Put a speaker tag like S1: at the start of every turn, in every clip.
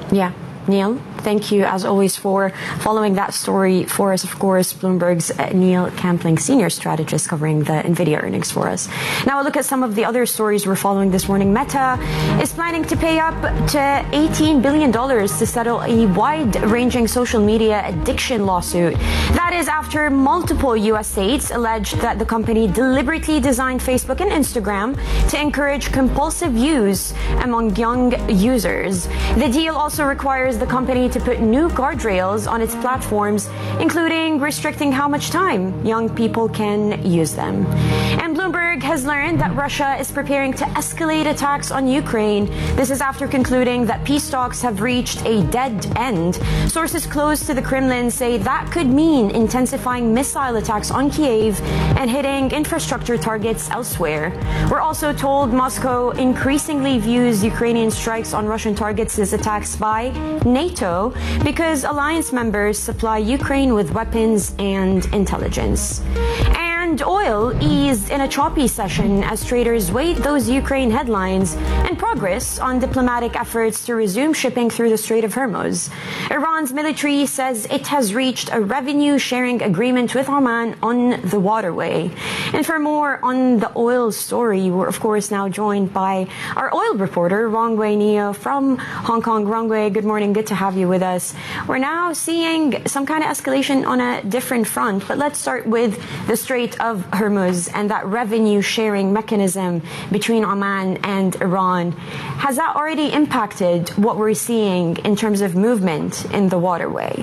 S1: Yeah. Neil, thank you as always for following that story for us. Of course, Bloomberg's Neil Campling, senior strategist covering the NVIDIA earnings for us. Now a look at some of the other stories we're following this morning. Meta is planning to pay up to $18 billion to settle a wide-ranging social media addiction lawsuit. That is after multiple U.S. states alleged that the company deliberately designed Facebook and Instagram to encourage compulsive use among young users. The deal also requires the company to put new guardrails on its platforms, including restricting how much time young people can use them. And Bloomberg has learned that Russia is preparing to escalate attacks on Ukraine. This is after concluding that peace talks have reached a dead end. Sources close to the Kremlin say that could mean intensifying missile attacks on Kyiv and hitting infrastructure targets elsewhere. We're also told Moscow increasingly views Ukrainian strikes on Russian targets as attacks by NATO because alliance members supply Ukraine with weapons and intelligence. And oil eased in a choppy session as traders weighed those Ukraine headlines and progress on diplomatic efforts to resume shipping through the Strait of Hormuz. Iran's military says it has reached a revenue-sharing agreement with Oman on the waterway. And for more on the oil story, we're of course now joined by our oil reporter, Rongwei Neo from Hong Kong. Rongwei, good morning. Good to have you with us. We're now seeing some kind of escalation on a different front, but let's start with the Strait of Hormuz and that revenue sharing mechanism between Oman and Iran. Has that already impacted what we're seeing in terms of movement in the waterway?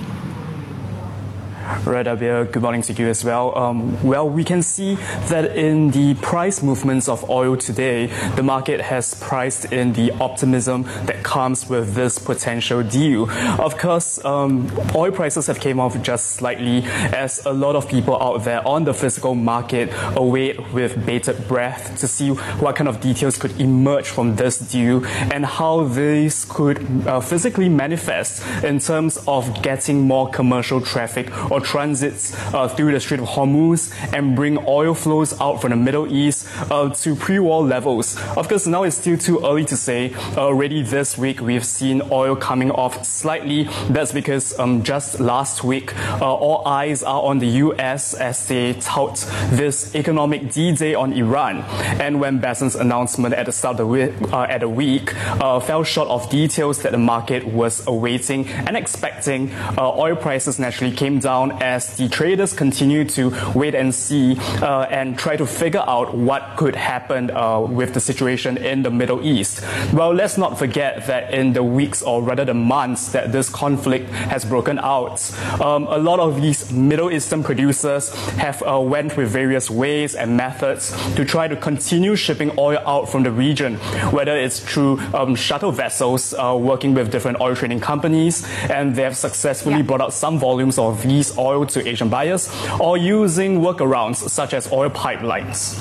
S2: Right, Abir, good morning to you as well. Well, we can see that in the price movements of oil today, the market has priced in the optimism that comes with this potential deal. Of course, oil prices have came off just slightly as a lot of people out there on the physical market await with bated breath to see what kind of details could emerge from this deal and how this could physically manifest in terms of getting more commercial traffic or transits through the Strait of Hormuz and bring oil flows out from the Middle East to pre-war levels. Of course, now it's still too early to say. Already this week, we've seen oil coming off slightly. That's because just last week, all eyes are on the U.S. as they tout this economic D-Day on Iran. And when Besant's announcement at the start of the week fell short of details that the market was awaiting and expecting, oil prices naturally came down as the traders continue to wait and see and try to figure out what could happen with the situation in the Middle East. Well, let's not forget that in the weeks or rather the months that this conflict has broken out, a lot of these Middle Eastern producers have went with various ways and methods to try to continue shipping oil out from the region, whether it's through shuttle vessels working with different oil trading companies, and they have successfully brought out some volumes of these oil to Asian buyers, or using workarounds such as oil pipelines.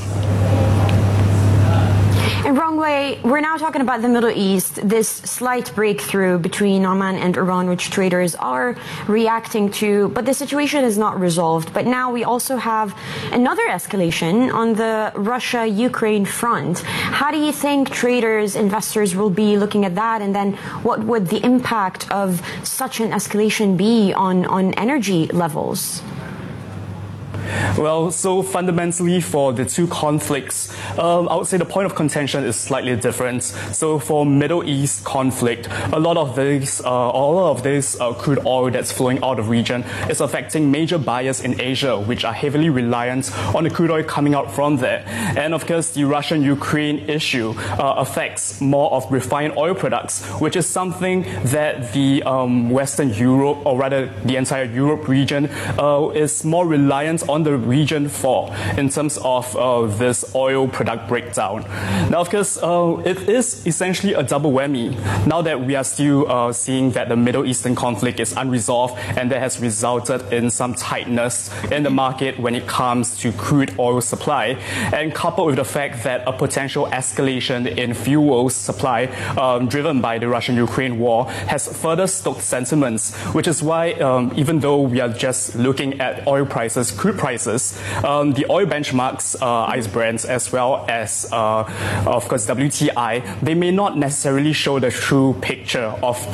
S1: And Rongwei, we're now talking about the Middle East, this slight breakthrough between Oman and Iran, which traders are reacting to, but the situation is not resolved. But now we also have another escalation on the Russia-Ukraine front. How do you think traders, investors will be looking at that? And then what would the impact of such an escalation be on energy levels?
S2: Well, so fundamentally for the two conflicts, I would say the point of contention is slightly different. So for Middle East conflict, a lot of this crude oil that's flowing out of region is affecting major buyers in Asia, which are heavily reliant on the crude oil coming out from there. And of course, the Russian-Ukraine issue affects more of refined oil products, which is something that the Western Europe, or rather the entire Europe region, is more reliant on the region for in terms of this oil product breakdown. Now, of course, it is essentially a double whammy. Now that we are still seeing that the Middle Eastern conflict is unresolved and that has resulted in some tightness in the market when it comes to crude oil supply, and coupled with the fact that a potential escalation in fuel supply driven by the Russian-Ukraine war has further stoked sentiments, which is why even though we are just looking at oil prices, crude prices, the oil benchmarks, ICE Brent, as well as, of course, WTI, they may not necessarily show the true picture of